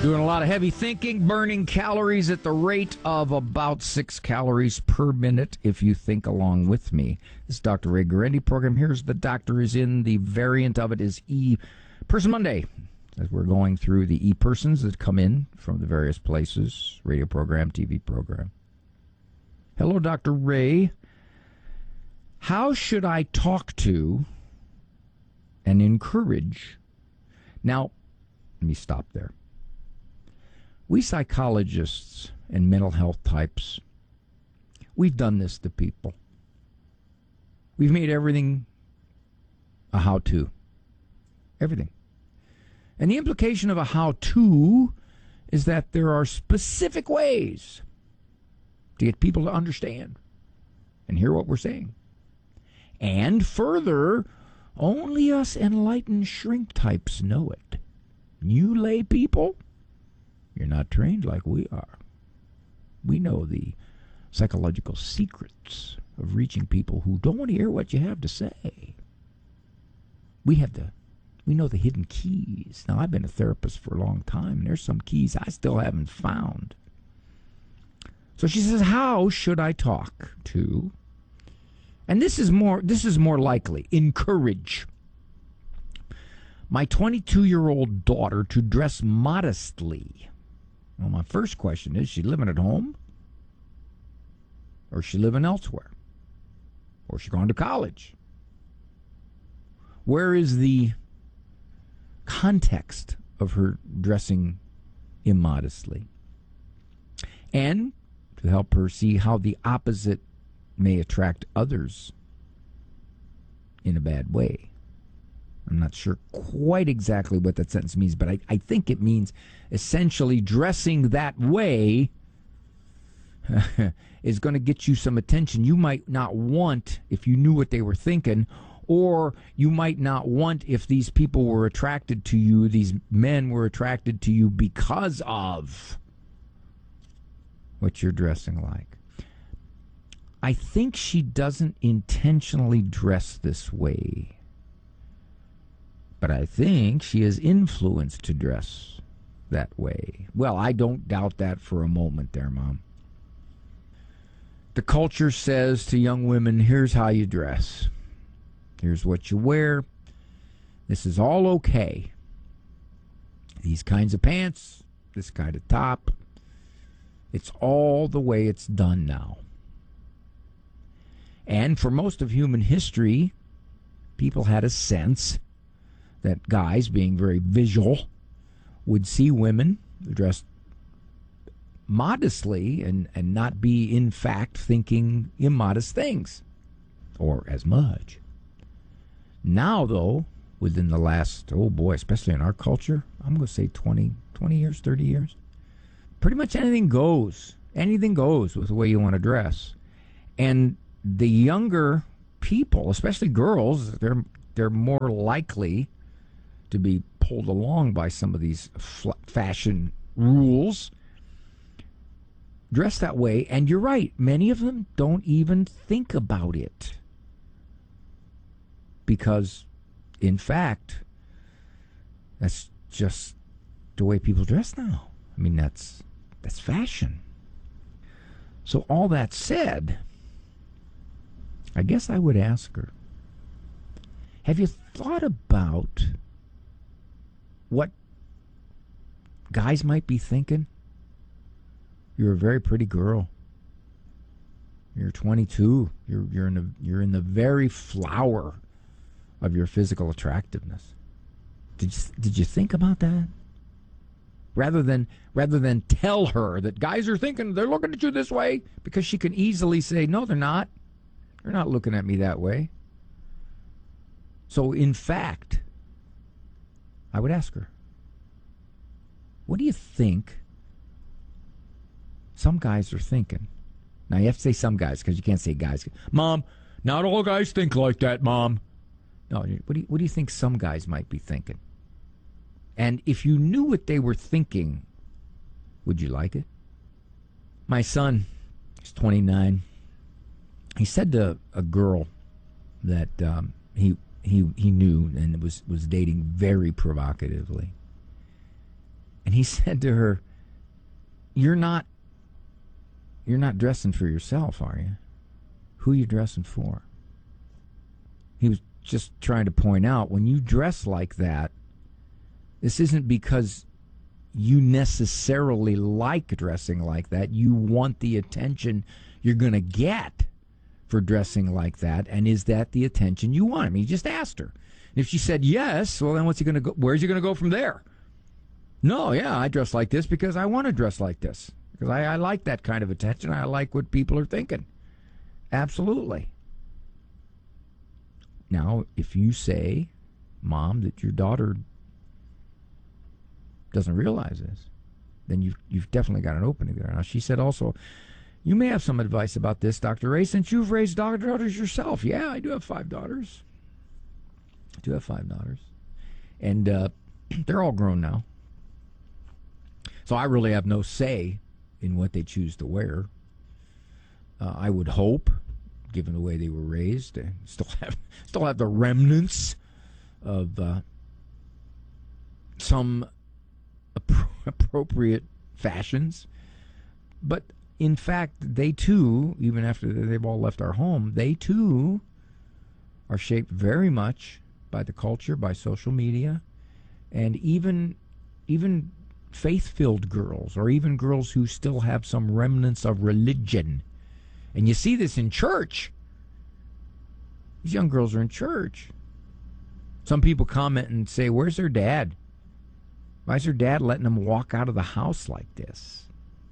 Doing a lot of heavy thinking, burning calories at the rate of about 6 calories per minute if you think along with me. This is Dr. Ray Guarendi program. Here's the Doctor is in. The variant of it is E-Person Monday, as we're going through the E-Persons that come in from the various places, radio program, TV program. Hello, Dr. Ray. How should I talk to and encourage? Now, let me stop there. We psychologists and mental health types, we've done this to people. We've made everything a how-to. Everything. And the implication of a how-to is that there are specific ways to get people to understand and hear what we're saying. And further, only us enlightened shrink types know it. You lay people, you're not trained like we are. We know the psychological secrets of reaching people who don't want to hear what you have to say. We know the hidden keys. Now, I've been a therapist for a long time, and there's some keys I still haven't found. So she says, how should I talk to? And this is more likely, encourage my 22-year-old daughter to dress modestly. Well, my first question is she living at home? Or is she living elsewhere? Or is she going to college? Where is the context of her dressing immodestly? And to help her see how the opposite may attract others in a bad way. I'm not sure quite exactly what that sentence means, but I think it means essentially dressing that way is going to get you some attention you might not want if you knew what they were thinking, or you might not want if these people were attracted to you, these men were attracted to you because of what you're dressing like. I think she doesn't intentionally dress this way, but I think she is influenced to dress that way. Well, I don't doubt that for a moment there, Mom. The culture says to young women, here's how you dress. Here's what you wear. This is all okay. These kinds of pants, this kind of top. It's all the way it's done now. And for most of human history, people had a sense that guys, being very visual, would see women dressed modestly and not be, in fact, thinking immodest things, or as much. Now, though, within the last, especially in our culture, I'm going to say 20 years, 30 years, pretty much anything goes. Anything goes with the way you want to dress. And the younger people, especially girls, they're more likely to be pulled along by some of these fashion rules, dress that way. And you're right, many of them don't even think about it, because in fact that's just the way people dress now. I mean, that's fashion. So all that said, I guess I would ask her, have you thought about what guys might be thinking? You're a very pretty girl. You're 22. You're in the very flower of your physical attractiveness. Did you think about that? Rather than tell her that guys are thinking, they're looking at you this way, because she can easily say, no, they're not. They're not looking at me that way. So, in fact, I would ask her, what do you think some guys are thinking? Now, you have to say some guys, because you can't say guys. Mom, not all guys think like that, Mom. No, what do you think some guys might be thinking? And if you knew what they were thinking, would you like it? My son is 29. He said to a girl that he knew and was dating very provocatively. And And he said to her, You're not dressing for yourself, are you? Who are you dressing for? He was just trying to point out, when you dress like that, this isn't because you necessarily like dressing like that. You want the attention you're going to get for dressing like that, and is that the attention you want? I mean, he just asked her. And if she said yes, well, then what's he going to go? Where's he going to go from there? No, yeah, I dress like this because I want to dress like this. Because I like that kind of attention. I like what people are thinking. Absolutely. Now, if you say, Mom, that your daughter doesn't realize this, then you've definitely got an opening there. Now, she said also, you may have some advice about this, Dr. Ray, since you've raised daughters yourself. Yeah, I do have 5 daughters. And they're all grown now. So I really have no say in what they choose to wear. I would hope, given the way they were raised, they still have the remnants of some appropriate fashions. But in fact, they too, even after they've all left our home, they too are shaped very much by the culture, by social media, and even faith-filled girls, or even girls who still have some remnants of religion. And you see this in church. These young girls are in church. Some people comment and say, where's their dad? Why is their dad letting them walk out of the house like this?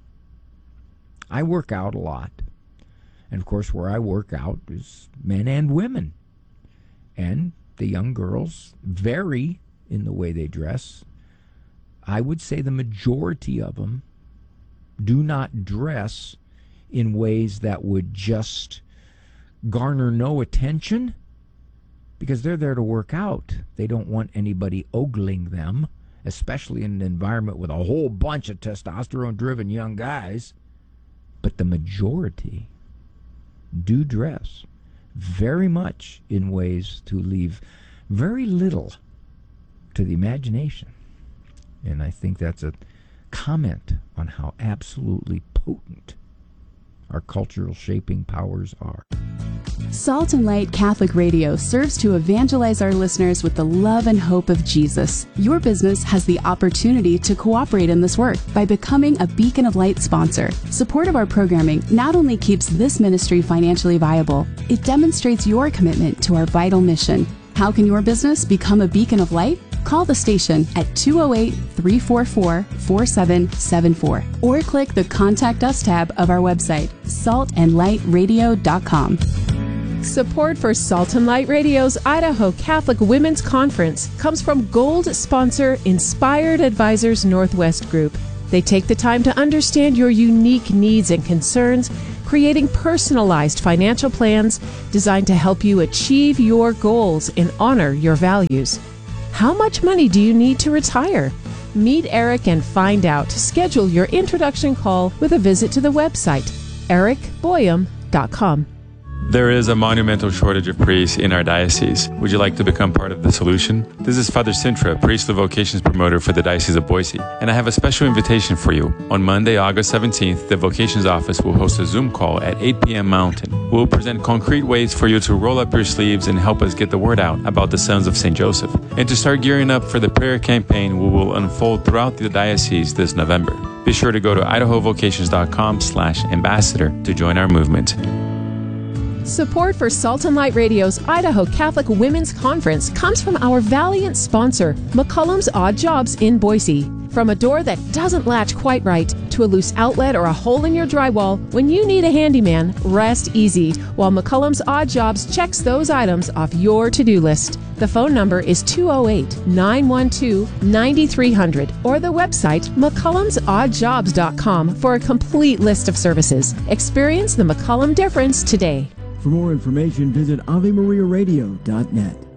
I work out a lot. And, of course, where I work out is men and women. And the young girls vary in the way they dress. I would say the majority of them do not dress in ways that would just garner no attention, because they're there to work out. They don't want anybody ogling them, especially in an environment with a whole bunch of testosterone-driven young guys. But the majority do dress very much in ways to leave very little to the imagination. And I think that's a comment on how absolutely potent our cultural shaping powers are. Salt and Light Catholic Radio serves to evangelize our listeners with the love and hope of Jesus. Your business has the opportunity to cooperate in this work by becoming a Beacon of Light sponsor. Support of our programming not only keeps this ministry financially viable, it demonstrates your commitment to our vital mission. How can your business become a beacon of light? Call the station at 208-344-4774 or click the Contact Us tab of our website, saltandlightradio.com. Support for Salt and Light Radio's Idaho Catholic Women's Conference comes from Gold sponsor Inspired Advisors Northwest Group. They take the time to understand your unique needs and concerns, creating personalized financial plans designed to help you achieve your goals and honor your values. How much money do you need to retire? Meet Eric and find out. Schedule your introduction call with a visit to the website, ericboyum.com. There is a monumental shortage of priests in our diocese. Would you like to become part of the solution? This is Father Sintra, priestly vocations promoter for the Diocese of Boise, and I have a special invitation for you. On Monday, August 17th, the vocations office will host a Zoom call at 8 p.m. Mountain. We'll present concrete ways for you to roll up your sleeves and help us get the word out about the Sons of St. Joseph. And to start gearing up for the prayer campaign we will unfold throughout the diocese this November. Be sure to go to idahovocations.com/ambassador to join our movement. Support for Salt and Light Radio's Idaho Catholic Women's Conference comes from our valiant sponsor, McCullum's Odd Jobs in Boise. From a door that doesn't latch quite right to a loose outlet or a hole in your drywall, when you need a handyman, rest easy while McCullum's Odd Jobs checks those items off your to-do list. The phone number is 208-912-9300 or the website mccullumsoddjobs.com for a complete list of services. Experience the McCullum difference today. For more information, visit AveMariaRadio.net.